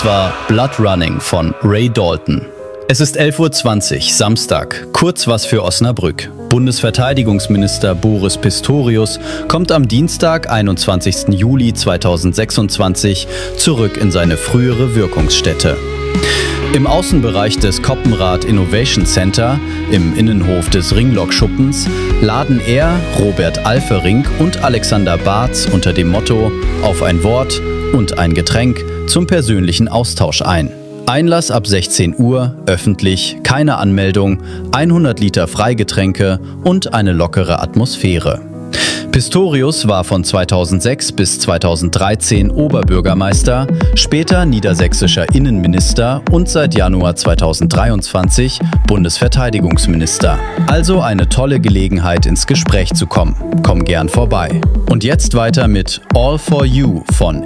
Das war Blood Running von Ray Dalton. Es ist 11:20 Uhr, Samstag. Kurz was für Osnabrück. Bundesverteidigungsminister Boris Pistorius kommt am Dienstag, 21. Juli 2026, zurück in seine frühere Wirkungsstätte. Im Außenbereich des Koppenrad Innovation Center, im Innenhof des Ringlock-Schuppens, laden er, Robert Alfering und Alexander Barz unter dem Motto „Auf ein Wort und ein Getränk" zum persönlichen Austausch ein. Einlass ab 16 Uhr, öffentlich, keine Anmeldung, 100 Liter Freigetränke und eine lockere Atmosphäre. Pistorius war von 2006 bis 2013 Oberbürgermeister, später niedersächsischer Innenminister und seit Januar 2023 Bundesverteidigungsminister. Also eine tolle Gelegenheit, ins Gespräch zu kommen. Komm gern vorbei. Und jetzt weiter mit All for You von